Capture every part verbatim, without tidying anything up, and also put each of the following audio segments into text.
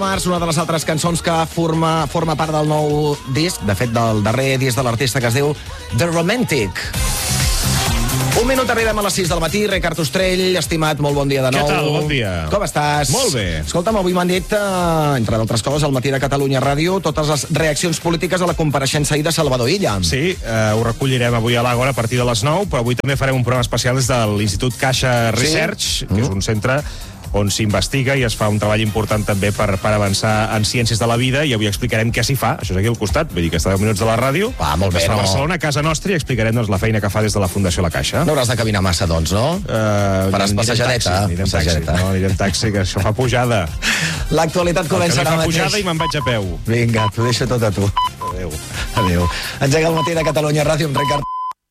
Mars, una de les altres cançons que forma, forma part del nou disc, de fet del darrer disc de l'artista, que es diu The Romantic. Un minut arribem a les sis del matí. Ricard Ostrell, estimat, molt bon dia de nou. Què tal? Bon dia. Com estàs? Molt bé. Escolta'm, avui m'han dit, eh, entre d'altres coses, al matí de Catalunya Ràdio, totes les reaccions polítiques a la compareixença ahir de Salvador Illa. Sí, eh, ho recollirem avui a l'Àgora a partir de les nou, però avui també farem un programa especial des de l'Institut Caixa Research, Sí? que Mm. és un centre on s'investiga i es fa un treball important també per, per avançar en ciències de la vida, i avui explicarem què s'hi fa. Això és aquí al costat, vull dir que està a deu minuts de la ràdio. Va, molt bé, es fa a no? Barcelona, a casa nostra, i explicarem doncs, la feina que fa des de la Fundació La Caixa. No hauràs de caminar massa, doncs, no? Uh, Faràs passejadeta. Anirem taxi, Passejadeta. no, anirem taxi, que això fa pujada. L'actualitat comença El ara fa mateix. pujada i me'n vaig a peu. Vinga, t'ho deixo tot a tu. Adéu. Adéu. Engega el matí de Catalunya Ràdio amb Ricard.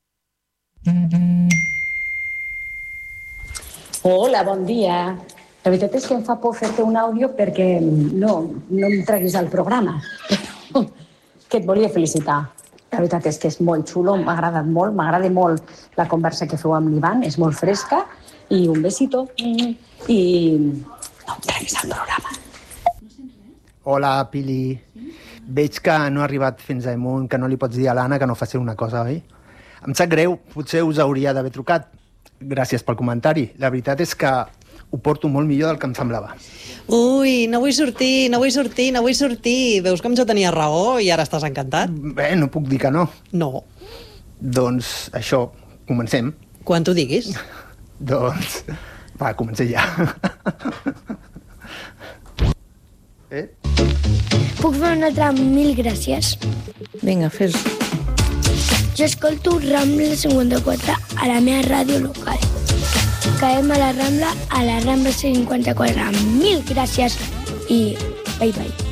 Hola, bon dia. La veritat és que em fa por fer-te un àudio perquè no, no em treguis al programa. Però que et volia felicitar. La veritat és que és molt xulo, m'ha agradat molt, m'agrada molt la conversa que feu amb l'Ivan, és molt fresca, i un besito. I no em treguis al programa. Hola, Pili. Veig que no ha arribat fins a amunt, que no li pots dir a l'Anna que no faci una cosa, oi? Em sap greu, potser us hauria d'haver trucat. Gràcies pel comentari. La veritat és que ho porto molt millor del que em semblava. Ui, no vull sortir, no vull sortir, no vull sortir. Veus com jo tenia raó i ara estàs encantat? Bé, no puc dir que no. No. Doncs això, comencem. Quan tu diguis. Doncs, va, comencem ja. eh? Puc fer una altra mil gràcies? Vinga, fes. Jo escolto Rambla cinquanta-quatre a la meva ràdio local. Caem a la Rambla, a la Rambla cinquanta-quatre. Mil gràcies i bye bye.